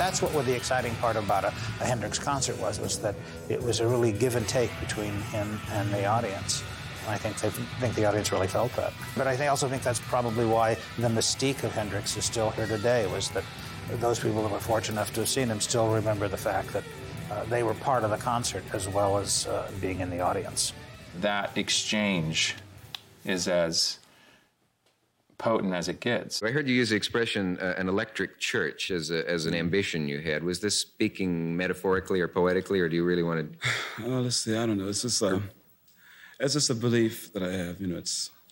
That's what the exciting part about a Hendrix concert was that it was a really give and take between him and the audience. I think the audience really felt that. But I also think that's probably why the mystique of Hendrix is still here today, was that those people that were fortunate enough to have seen him still remember the fact that they were part of the concert as well as being in the audience. That exchange is as potent as it gets. I heard you use the expression an electric church as an ambition you had. Was this speaking metaphorically or poetically, or do you really want to... Let's see, I don't know. It's just a belief that I have. It's